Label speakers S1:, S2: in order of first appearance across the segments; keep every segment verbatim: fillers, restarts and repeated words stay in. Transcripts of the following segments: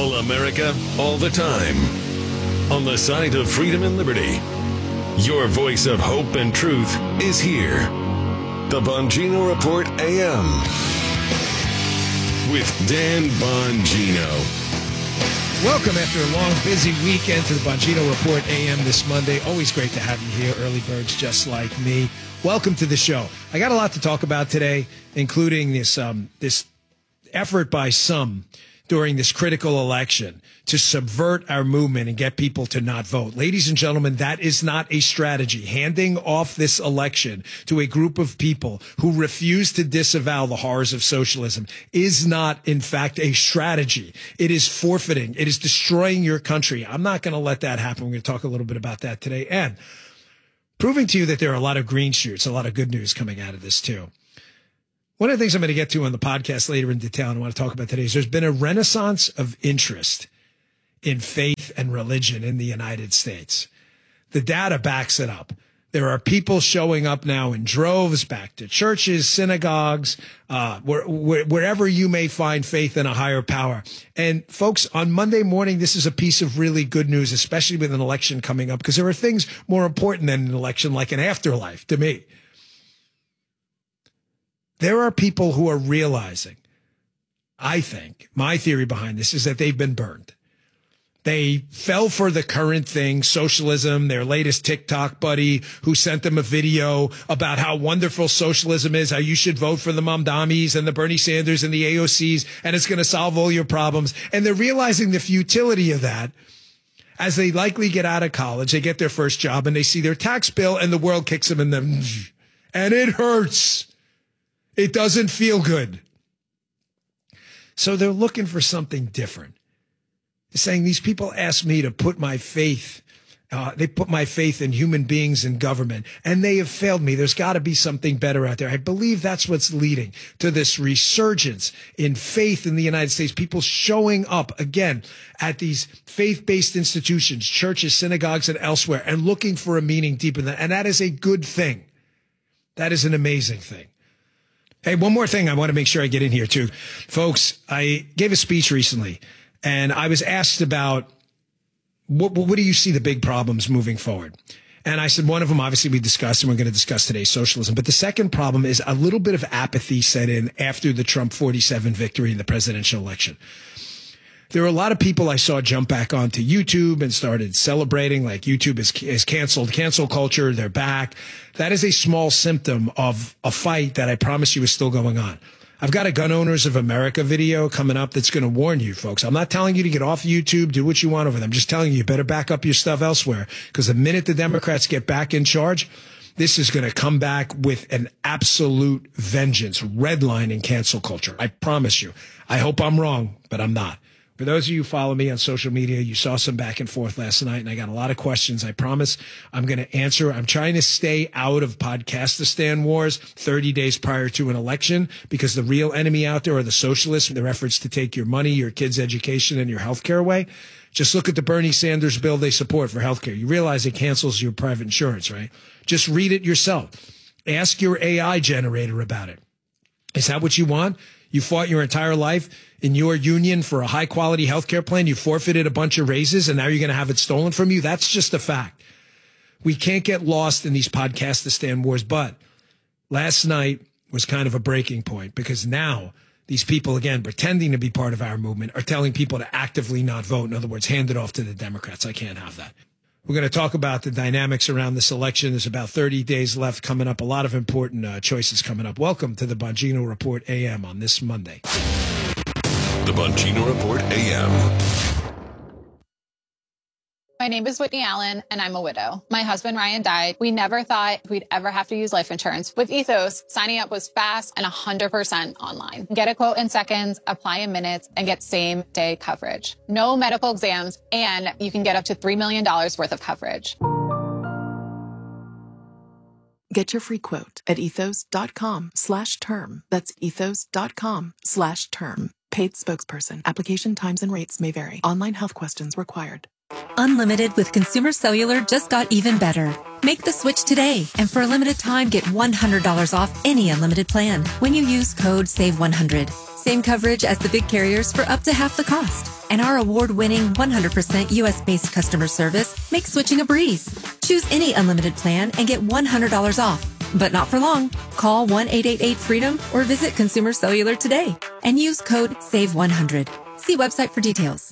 S1: All America, all the time. On the side of freedom and liberty. Your voice of hope and truth is here. The Bongino Report A M. With Dan Bongino.
S2: Welcome after a long, busy weekend to the Bongino Report A M this Monday. Always great to have you here, early birds just like me. Welcome to the show. I got a lot to talk about today, including this um, this effort by some during this critical election to subvert our movement and get people to not vote. Ladies and gentlemen, that is not a strategy. Handing off this election to a group of people who refuse to disavow the horrors of socialism is not, in fact, a strategy. It is forfeiting. It is destroying your country. I'm not going to let that happen. We're going to talk a little bit about that today. And proving to you that there are a lot of green shoots, a lot of good news coming out of this, too. One of the things I'm going to get to on the podcast later in detail and I want to talk about today is there's been a renaissance of interest in faith and religion in the United States. The data backs it up. There are people showing up now in droves back to churches, synagogues, uh, where, where, wherever you may find faith in a higher power. And folks, on Monday morning, this is a piece of really good news, especially with an election coming up, because there are things more important than an election, like an afterlife to me. There are people who are realizing, I think, my theory behind this is that they've been burned. They fell for the current thing, socialism, their latest TikTok buddy who sent them a video about how wonderful socialism is, how you should vote for the Mamdamis and the Bernie Sanders and the A O Cs, and it's going to solve all your problems. And they're realizing the futility of that as they likely get out of college, they get their first job, and they see their tax bill, and the world kicks them in the... And it hurts. It doesn't feel good. So they're looking for something different. They're saying these people asked me to put my faith, uh, they put my faith in human beings and government, and they have failed me. There's got to be something better out there. I believe that's what's leading to this resurgence in faith in the United States. People showing up again at these faith-based institutions, churches, synagogues, and elsewhere, and looking for a meaning deeper than that. And that is a good thing. That is an amazing thing. Hey, one more thing I want to make sure I get in here, too. Folks, I gave a speech recently, and I was asked about what, what do you see the big problems moving forward? And I said one of them, obviously, we discussed, and we're going to discuss today, socialism. But the second problem is a little bit of apathy set in after the Trump forty-seven victory in the presidential election. There are a lot of people I saw jump back onto YouTube and started celebrating, like YouTube is, is canceled, cancel culture, they're back. That is a small symptom of a fight that I promise you is still going on. I've got a Gun Owners of America video coming up that's going to warn you, folks. I'm not telling you to get off YouTube, do what you want over them. I'm just telling you, you better back up your stuff elsewhere, because the minute the Democrats get back in charge, this is going to come back with an absolute vengeance, redlining cancel culture. I promise you. I hope I'm wrong, but I'm not. For those of you who follow me on social media, you saw some back and forth last night, and I got a lot of questions. I promise I'm going to answer. I'm trying to stay out of Podcastistan wars thirty days prior to an election, because the real enemy out there are the socialists and their efforts to take your money, your kids' education, and your health care away. Just look at the Bernie Sanders bill they support for health care. You realize it cancels your private insurance, right? Just read it yourself. Ask your A I generator about it. Is that what you want? You fought your entire life in your union for a high quality healthcare plan. You forfeited a bunch of raises and now you're going to have it stolen from you. That's just a fact. We can't get lost in these Podcastistan wars. But last night was kind of a breaking point, because now these people, again, pretending to be part of our movement, are telling people to actively not vote. In other words, hand it off to the Democrats. I can't have that. We're going to talk about the dynamics around this election. There's about thirty days left coming up. A lot of important uh, choices coming up. Welcome to the Bongino Report A M on this Monday.
S1: The Bongino Report A M.
S3: My name is Whitney Allen, and I'm a widow. My husband, Ryan, died. We never thought we'd ever have to use life insurance. With Ethos, signing up was fast and one hundred percent online. Get a quote in seconds, apply in minutes, and get same-day coverage. No medical exams, and you can get up to three million dollars worth of coverage.
S4: Get your free quote at ethos.com slash term. That's ethos.com slash term. Paid spokesperson. Application times and rates may vary. Online health questions required.
S5: Unlimited with Consumer Cellular just got even better. Make the switch today, and for a limited time, get one hundred dollars off any unlimited plan when you use code save one hundred. Same coverage as the big carriers for up to half the cost. And our award-winning one hundred percent U S-based customer service makes switching a breeze. Choose any unlimited plan and get one hundred dollars off. But not for long. Call one eight eight eight freedom or visit Consumer Cellular today and use code save one hundred. See website for details.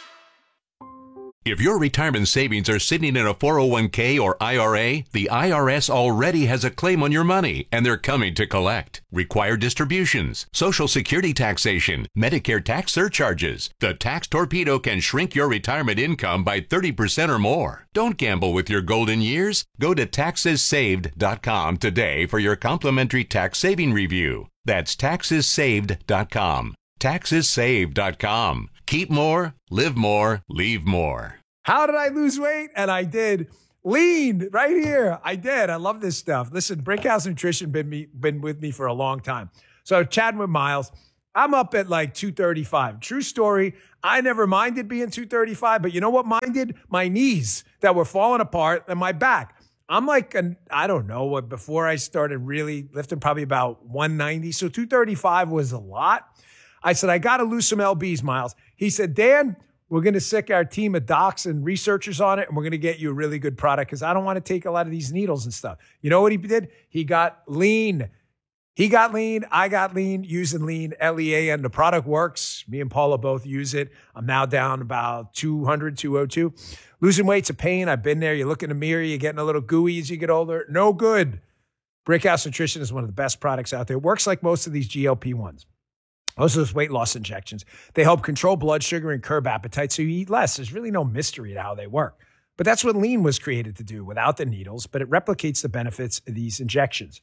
S6: If your retirement savings are sitting in a four oh one k or I R A, the I R S already has a claim on your money, and they're coming to collect. Required distributions, Social Security taxation, Medicare tax surcharges. The tax torpedo can shrink your retirement income by thirty percent or more. Don't gamble with your golden years. Go to taxes saved dot com today for your complimentary tax saving review. That's taxes saved dot com. taxes saved dot com. Keep more, live more, leave more.
S2: How did I lose weight? And I did. Lean right here. I did. I love this stuff. Listen, Brickhouse Nutrition been me been with me for a long time. So chatting with Miles, I'm up at like two thirty-five. True story. I never minded being two thirty-five, but you know what minded? My knees that were falling apart and my back. I'm like, an, I don't know what, before I started really lifting, probably about one ninety. So two thirty-five was a lot. I said, I got to lose some L Bs, Miles. He said, Dan, we're going to sick our team of docs and researchers on it, and we're going to get you a really good product because I don't want to take a lot of these needles and stuff. You know what he did? He got lean. He got lean. I got lean using lean, L E A, and the product works. Me and Paula both use it. I'm now down about two hundred, two oh two. Losing weight's a pain. I've been there. You look in the mirror, you're getting a little gooey as you get older. No good. Brickhouse Nutrition is one of the best products out there. It works like most of these G L P ones. Most of those weight loss injections, they help control blood sugar and curb appetite so you eat less. There's really no mystery to how they work. But that's what lean was created to do without the needles, but it replicates the benefits of these injections.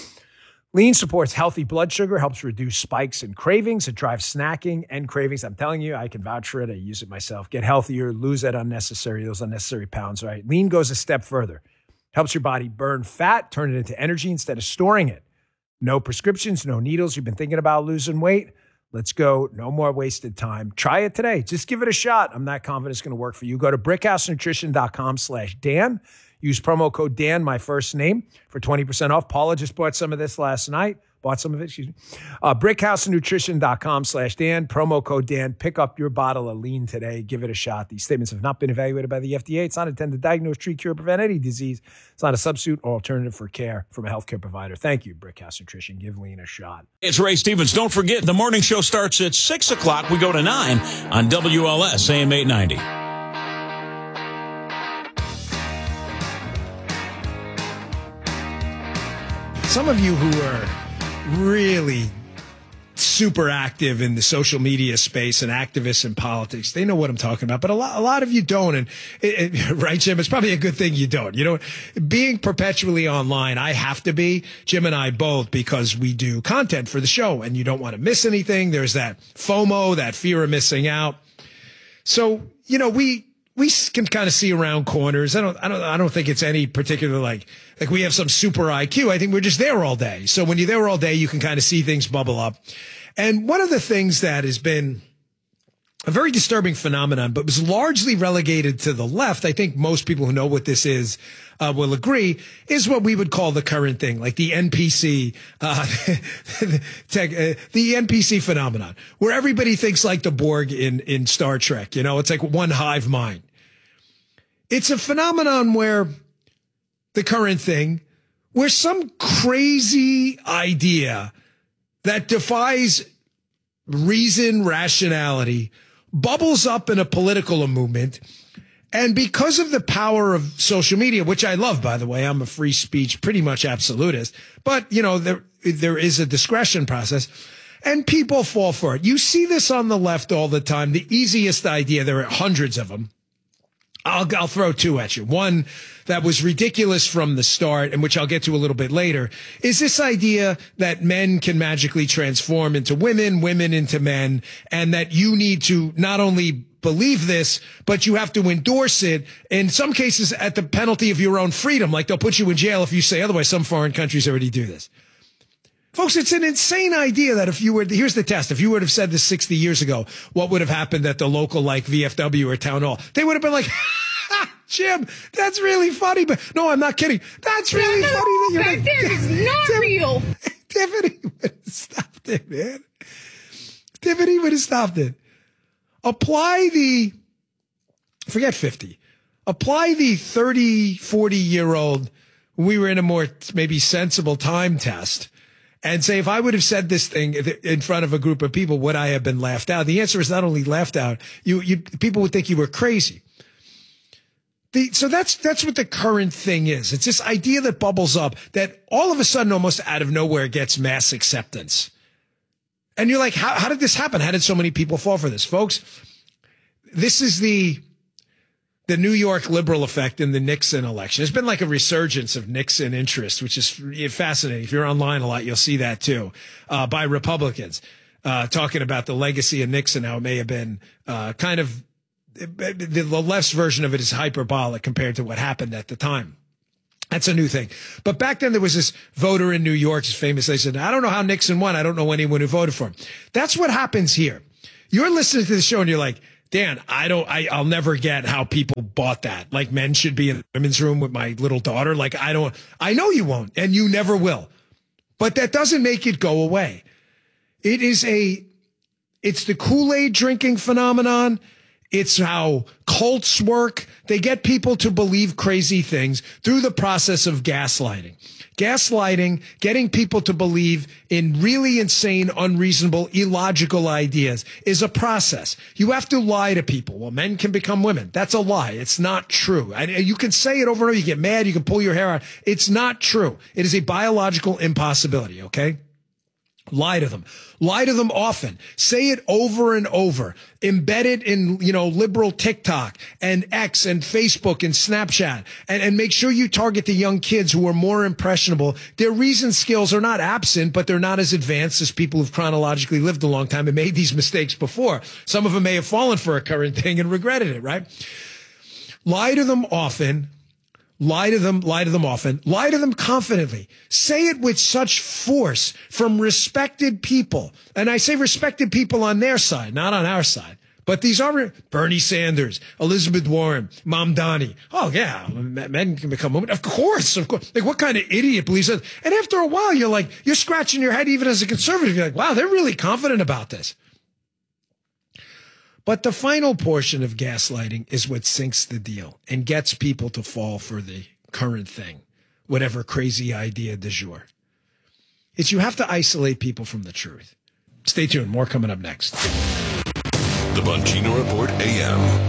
S2: Lean supports healthy blood sugar, helps reduce spikes and cravings. It drives snacking and cravings. I'm telling you, I can vouch for it. I use it myself. Get healthier, lose that unnecessary, those unnecessary pounds, right? Lean goes a step further. Helps your body burn fat, turn it into energy instead of storing it. No prescriptions, no needles. You've been thinking about losing weight? Let's go. No more wasted time. Try it today. Just give it a shot. I'm not confident it's going to work for you. Go to brickhouse nutrition dot com slash Dan. Use promo code Dan, my first name, for twenty percent off. Paula just bought some of this last night. Bought some of it, excuse me. Uh, brickhouse nutrition dot com slash Dan. Promo code Dan. Pick up your bottle of lean today. Give it a shot. These statements have not been evaluated by the F D A. It's not intended to diagnose, treat, cure, prevent any disease. It's not a substitute or alternative for care from a healthcare provider. Thank you, Brickhouse Nutrition. Give lean a shot.
S7: It's Ray Stevens. Don't forget, the morning show starts at six o'clock. We go to nine on W L S A M eight ninety.
S2: Some of you who are really super active in the social media space and activists in politics, they know what I'm talking about, but a lot, a lot of you don't. And it, it, right, Jim, it's probably a good thing you don't. You know, being perpetually online, I have to be, Jim and I both, because we do content for the show and you don't want to miss anything. There's that FOMO, that fear of missing out. So, you know, we, we can kind of see around corners. I don't, I don't, I don't think it's any particular, like, like we have some super I Q. I think we're just there all day. So when you're there all day, you can kind of see things bubble up. And one of the things that has been a very disturbing phenomenon, but was largely relegated to the left, I think most people who know what this is uh, will agree, is what we would call the current thing, like the N P C, uh, tech, uh, the N P C phenomenon, where everybody thinks like the Borg in, in Star Trek. You know, it's like one hive mind. It's a phenomenon where the current thing, where some crazy idea that defies reason, rationality, bubbles up in a political movement. And because of the power of social media, which I love, by the way, I'm a free speech, pretty much absolutist, but you know, there, there is a discretion process and people fall for it. You see this on the left all the time. The easiest idea, there are hundreds of them. I'll, I'll throw two at you. One that was ridiculous from the start, and which I'll get to a little bit later, is this idea that men can magically transform into women, women into men, and that you need to not only believe this, but you have to endorse it, in some cases at the penalty of your own freedom. Like they'll put you in jail if you say otherwise. Some foreign countries already do this. Folks, it's an insane idea that if you were, here's the test. If you would have said this sixty years ago, what would have happened at the local like V F W or town hall? They would have been like, Jim, that's really funny. But no, I'm not kidding. That's really no, no, funny. That you're
S8: that
S2: like,
S8: there is not Tim, real.
S2: Tiffany would have stopped it, man. Tiffany would have stopped it. Apply the, forget fifty. Apply the thirty, forty year old, we were in a more maybe sensible time test. And say, if I would have said this thing in front of a group of people, would I have been laughed out? The answer is not only laughed out, you, you people would think you were crazy. The, so that's that's what the current thing is. It's this idea that bubbles up that all of a sudden, almost out of nowhere, gets mass acceptance. And you're like, how, how did this happen? How did so many people fall for this? Folks, this is the... the New York liberal effect in the Nixon election. There's been like a resurgence of Nixon interest, which is fascinating. If you're online a lot, you'll see that too, uh, by Republicans, uh, talking about the legacy of Nixon, how it may have been, uh, kind of the, the left's version of it is hyperbolic compared to what happened at the time. That's a new thing. But back then there was this voter in New York, just famous. They said, I don't know how Nixon won. I don't know anyone who voted for him. That's what happens here. You're listening to the show and you're like, Dan, I don't, I, I'll never get how people bought that. Like men should be in the women's room with my little daughter. Like I don't, I know you won't and you never will, but that doesn't make it go away. It is a, it's the Kool-Aid drinking phenomenon. It's how cults work. They get people to believe crazy things through the process of gaslighting. Gaslighting, getting people to believe in really insane, unreasonable, illogical ideas is a process. You have to lie to people. Well, men can become women. That's a lie. It's not true. And you can say it over and over. You get mad. You can pull your hair out. It's not true. It is a biological impossibility, okay? Lie to them. Lie to them often. Say it over and over. Embed it in, you know, liberal TikTok and X and Facebook and Snapchat. And, and make sure you target the young kids who are more impressionable. Their reason skills are not absent, but they're not as advanced as people who've chronologically lived a long time and made these mistakes before. Some of them may have fallen for a current thing and regretted it, right? Lie to them often. Lie to them, lie to them often, lie to them confidently. Say it with such force from respected people. And I say respected people on their side, not on our side. But these are Bernie Sanders, Elizabeth Warren, Mamdani. Oh, yeah, men can become women. Of course, of course. Like, what kind of idiot believes that? And after a while, you're like, you're scratching your head even as a conservative. You're like, wow, they're really confident about this. But the final portion of gaslighting is what sinks the deal and gets people to fall for the current thing, whatever crazy idea du jour. It's you have to isolate people from the truth. Stay tuned. More coming up next.
S1: The Bongino Report A M.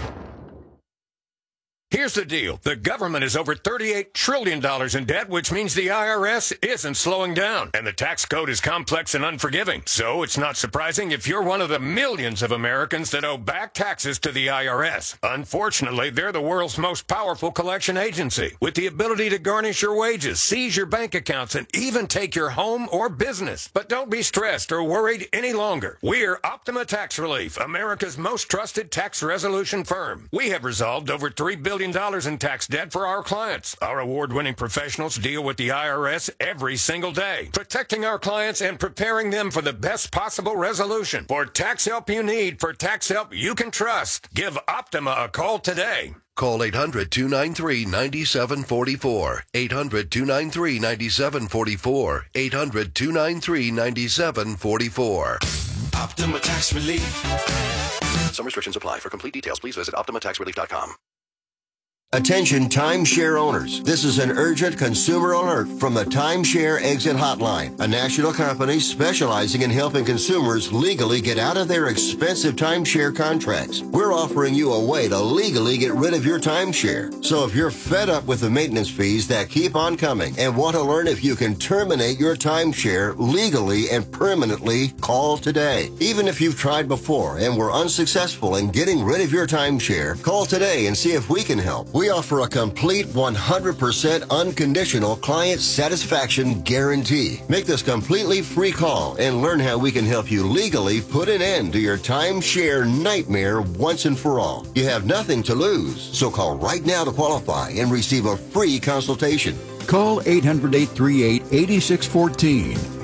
S9: Here's the deal. The government is over thirty-eight trillion dollars in debt, which means the I R S isn't slowing down. And the tax code is complex and unforgiving. So it's not surprising if you're one of the millions of Americans that owe back taxes to the I R S. Unfortunately, they're the world's most powerful collection agency, with the ability to garnish your wages, seize your bank accounts, and even take your home or business. But don't be stressed or worried any longer. We're Optima Tax Relief, America's most trusted tax resolution firm. We have resolved over three billion dollars in tax debt for our clients. Our award-winning professionals deal with the I R S every single day, protecting our clients and preparing them for the best possible resolution. For tax help you need, for tax help you can trust, give Optima a call today.
S10: Call eight hundred, two nine three, nine seven four four. eight hundred, two nine three, nine seven four four. eight hundred, two nine three, nine seven four four.
S11: Optima Tax Relief.
S10: Some restrictions apply. For complete details, please visit optima tax relief dot com.
S12: Attention timeshare owners. This is an urgent consumer alert from the Timeshare Exit Hotline, a national company specializing in helping consumers legally get out of their expensive timeshare contracts. We're offering you a way to legally get rid of your timeshare. So if you're fed up with the maintenance fees that keep on coming and want to learn if you can terminate your timeshare legally and permanently, call today. Even if you've tried before and were unsuccessful in getting rid of your timeshare, call today and see if we can help. We offer a complete one hundred percent unconditional client satisfaction guarantee. Make this completely free call and learn how we can help you legally put an end to your timeshare nightmare once and for all. You have nothing to lose, so call right now to qualify and receive a free consultation.
S13: Call eight hundred, eight three eight, eight six one four.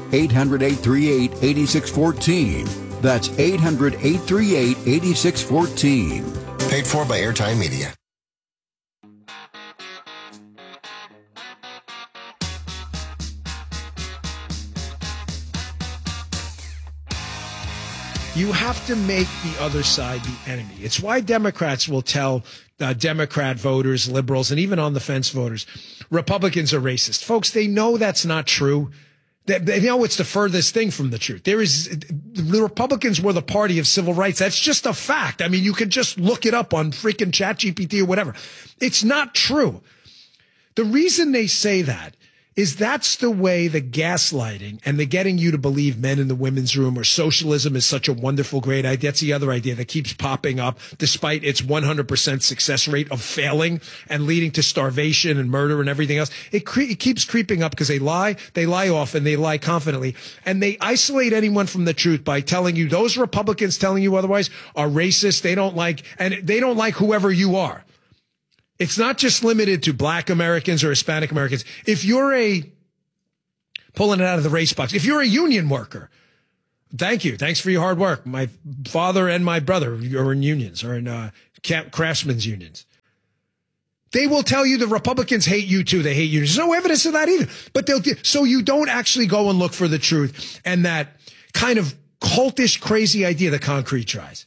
S8: eight hundred, eight three eight, eight six one four. That's eight hundred, eight three eight, eight six one four.
S12: Paid for by Airtime Media.
S2: You have to make the other side the enemy. It's why Democrats will tell uh, Democrat voters, liberals, and even on the fence voters, Republicans are racist. Folks, they know that's not true. They, they know it's the furthest thing from the truth. There is, the Republicans were the party of civil rights. That's just a fact. I mean, you can just look it up on freaking ChatGPT or whatever. It's not true. The reason they say that is that's the way the gaslighting and the getting you to believe men in the women's room or socialism is such a wonderful, great idea. That's the other idea that keeps popping up despite its one hundred percent success rate of failing and leading to starvation and murder and everything else. It, cre- it keeps creeping up because they lie, they lie often, they lie confidently, and they isolate anyone from the truth by telling you those Republicans telling you otherwise are racist. They don't like, and they don't like whoever you are. It's not just limited to black Americans or Hispanic Americans. If you're a, pulling it out of the race box, if you're a union worker, thank you. Thanks for your hard work. My father and my brother are in unions or in uh, craftsmen's unions. They will tell you the Republicans hate you too. They hate unions. There's no evidence of that either. But they'll, so you don't actually go and look for the truth and that kind of cultish, crazy idea that Concrete tries.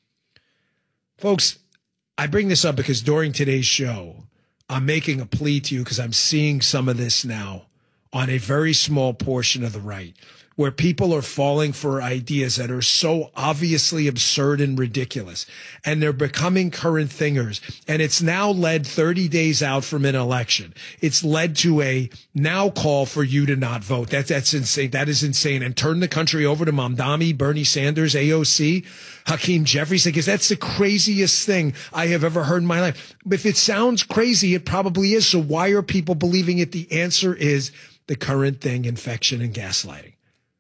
S2: Folks, I bring this up because during today's show, I'm making a plea to you because I'm seeing some of this now on a very small portion of the right, where people are falling for ideas that are so obviously absurd and ridiculous, and they're becoming current thingers. And it's now led thirty days out from an election. It's led to a now call for you to not vote. That's, that's insane. That is insane. And turn the country over to Mamdani, Bernie Sanders, A O C, Hakeem Jeffries, because that's the craziest thing I have ever heard in my life. If it sounds crazy, it probably is. So why are people believing it? The answer is the current thing, infection and gaslighting.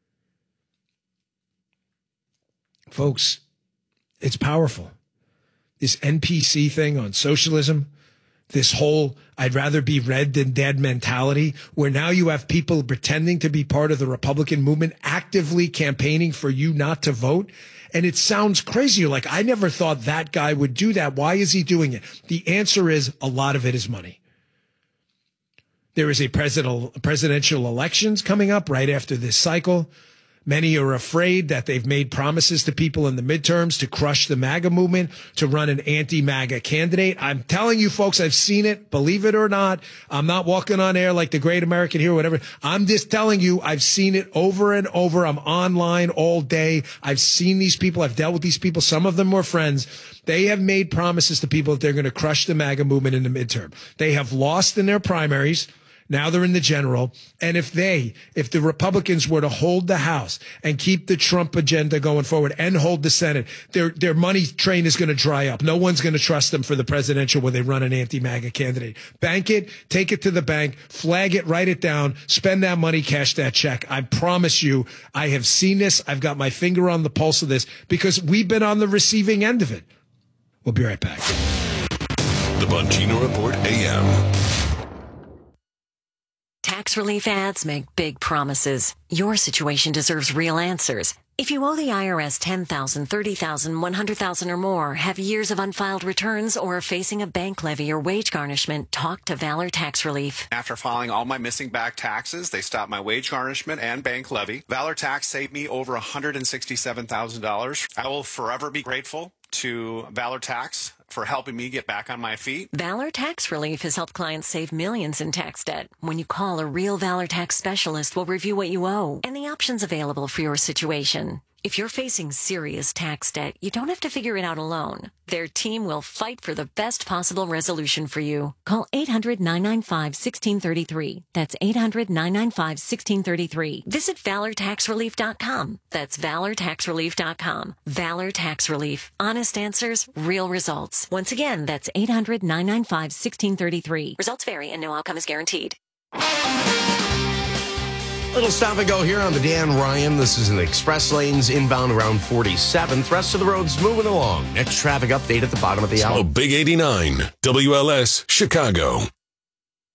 S2: Folks, it's powerful. This N P C thing on socialism, this whole I'd rather be red than dead mentality, where now you have people pretending to be part of the Republican movement, actively campaigning for you not to vote. And it sounds crazy. You're like, I never thought that guy would do that. Why is he doing it? The answer is a lot of it is money. There is a presidential presidential elections coming up right after this cycle. Many are afraid that they've made promises to people in the midterms to crush the MAGA movement, to run an anti-MAGA candidate. I'm telling you, folks, I've seen it. Believe it or not. I'm not walking on air like the great American hero, whatever. I'm just telling you, I've seen it over and over. I'm online all day. I've seen these people. I've dealt with these people. Some of them were friends. They have made promises to people that they're going to crush the MAGA movement in the midterm. They have lost in their primaries. Now they're in the general. And if they, if the Republicans were to hold the House and keep the Trump agenda going forward and hold the Senate, their, their money train is going to dry up. No one's going to trust them for the presidential where they run an anti-MAGA candidate. Bank it, take it to the bank, flag it, write it down, spend that money, cash that check. I promise you, I have seen this. I've got my finger on the pulse of this because we've been on the receiving end of it. We'll be right back.
S1: The Bongino Report A M.
S13: Tax relief ads make big promises. Your situation deserves real answers. If you owe the I R S ten thousand dollars, thirty thousand dollars, one hundred thousand dollars or more, have years of unfiled returns, or are facing a bank levy or wage garnishment, talk to Valor Tax Relief.
S14: After filing all my missing back taxes, they stopped my wage garnishment and bank levy. Valor Tax saved me over one hundred sixty-seven thousand dollars. I will forever be grateful to Valor Tax for helping me get back on my feet.
S13: Valor Tax Relief has helped clients save millions in tax debt. When you call, a real Valor Tax specialist will review what you owe and the options available for your situation. If you're facing serious tax debt, you don't have to figure it out alone. Their team will fight for the best possible resolution for you. Call eight hundred, nine nine five, one six three three. That's eight hundred, nine nine five, one six three three. Visit valor tax relief dot com. That's valor tax relief dot com. Valor Tax Relief. Honest answers, real results. Once again, that's eight hundred, nine nine five, one six three three. Results vary and no outcome is guaranteed.
S15: Little stop and go here on the Dan Ryan. This is an express lanes inbound around forty-seventh. Rest of the road's moving along. Next traffic update at the bottom of the hour.
S1: Oh, Big eighty-nine, W L S, Chicago.